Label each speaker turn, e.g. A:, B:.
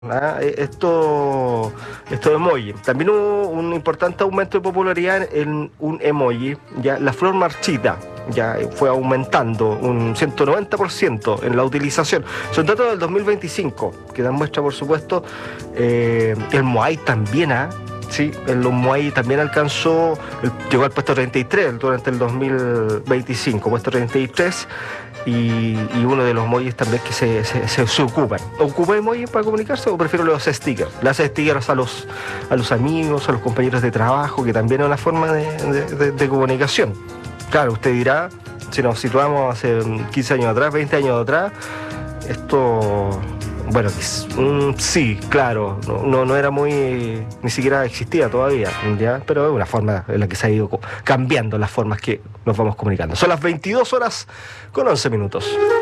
A: Esto emoji. También hubo un importante aumento de popularidad en un emoji, ya la flor marchita, ya fue aumentando un 190% en la utilización. Son datos del 2025 que dan muestra, por supuesto, el Moai también, sí, el Moai también llegó al puesto 33 durante el 2025, puesto 33. Y uno de los emojis también que se ocupan. ¿Ocupa emojis para comunicarse o prefiero los stickers? Las stickers a los amigos, a los compañeros de trabajo, que también es una forma de comunicación. Claro, usted dirá, si nos situamos hace 15 años atrás, 20 años atrás, esto, bueno, sí, claro, no era ni siquiera existía todavía, ¿ya? Pero es una forma en la que se ha ido cambiando las formas que nos vamos comunicando. Son las 22 horas con 11 minutos.